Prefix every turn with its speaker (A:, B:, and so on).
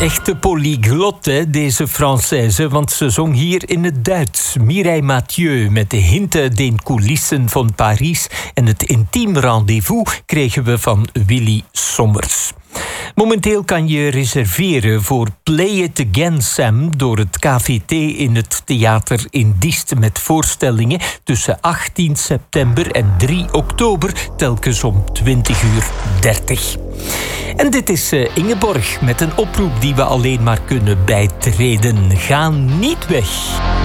A: echte polyglot, hè, deze Française, want ze zong hier in het Duits. Mireille Mathieu met de hinten den coulissen van Paris en het intiem rendezvous kregen we van Willy Sommers. Momenteel kan je reserveren voor Play It Again Sam door het KVT in het theater in Diest met voorstellingen tussen 18 september en 3 oktober, telkens om 20:30. En dit is Ingeborg met een oproep die we alleen maar kunnen bijtreden. Ga niet weg.